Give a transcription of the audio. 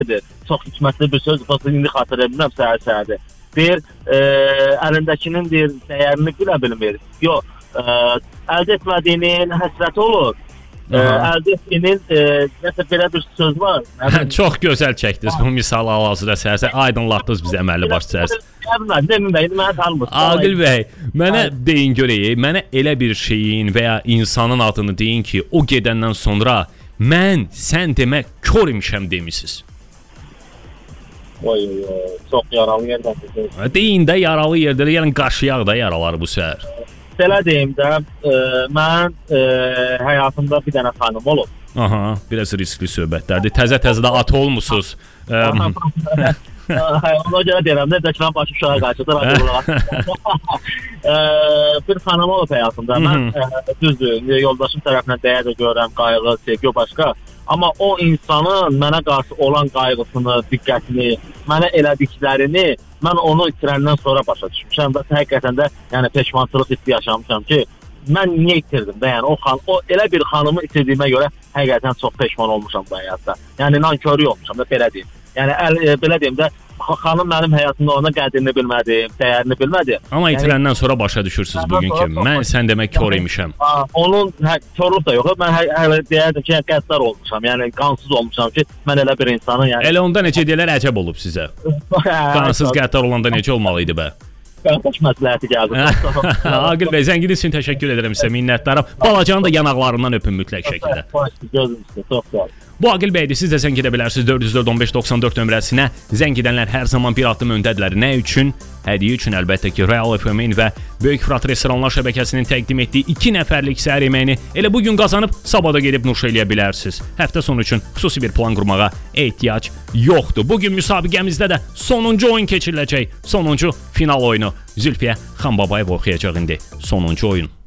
Çox hikmətli bir söz, fazla indi xatırlaya bilmirəm səhər-səhərdir. Deyir, əlindəkinin deyir, dəyərini bilə bilmir. Yox, əldə etmədiyinin həsrəti olur. Əldə etdiyinin nəsə belə bir söz var. Çox gözəl çəkdiniz bu misalı hal-hazırda səhər-səhər aydınlatdınız bizə əməlli başlı. Demin bəy, mənə tanımırsınız. Aqil bəy, mənə deyin görək, mənə elə bir şeyin və ya insanın adını deyin ki, o gedəndən sonra mən sən demək kör imişəm demisiniz. Oy, çox yaralı yerdən. Deyin də yaralı yerdə, yəni qaşıyaq da yaraları bu səhər. Belə deyim də, mən həyatımda bir dənə xanım olub. Aha, biraz riskli söhbətlərdir. Təzə-təzə də ata olmusunuz. Ona görə deyirəm də, dəkran başı uşağa qarşıdır. Bir xanım olub həyatımda. Mən düzdür, yoldaşım tərəfindən dəyər də görürəm, qayğı, sevgi o başqa. Amma o insanın mənə qarşı olan qayğısını, diqqətini, mənə elədiklərini mən onu itirəndən sonra başa düşmüşəm və həqiqətən də yəni peşmançılıq hissi yaşamışam ki, mən niyə itirdim də, yəni o elə bir xanımı itirdiyimə görə həqiqətən çox peşman olmuşam bu həyatda. Yəni nankörlük olmuşam da belə deyim. Yəni belə deyim də, xanım mənim həyatımda ona qədrini bilmədim, dəyərini bilmədim. Amma itirəndən sonra başa düşürsünüz bugün ki, mən sən demək kör imişəm. Onun körlük də yox, mən hələ deyərdim ki, qəddar olmuşam, yəni qansız olmuşam ki, mən elə bir insanın yəni. Elə onda necə deyirlər, əcəb olub sizə. Qansız qəddar olanda necə olmalı idi bə? Qardaş məsləhəti gəldi. Aqil bəy, zənginiz üçün təşəkkür edirəm sizə, minnətdaram. Balacanın da yanaqlarından öpün mütləq şəkildə. Gözünüzü, çox sağ olun. Bu Aqil bəydir, siz də zəng edə bilərsiniz 404-1594 nömrəsinə. Zəng edənlər hər zaman bir addım öndədirlər. Nə üçün? Hədiyyə üçün əlbəttə ki, Real FM-in və Böyük Fırat Restoranlar şəbəkəsinin təqdim etdiyi 2 nəfərlik səhər yeməyini elə bu gün qazanıb sabah da gedib nuş eləyə bilərsiniz. Həftə sonu üçün xüsusi bir plan qurmağa ehtiyac yoxdur. Bu gün müsabiqəmizdə də sonuncu oyun keçiriləcək. Sonuncu final oyunu. Zülfiyə Xanbabayev oxuyacaq indi sonuncu oyun.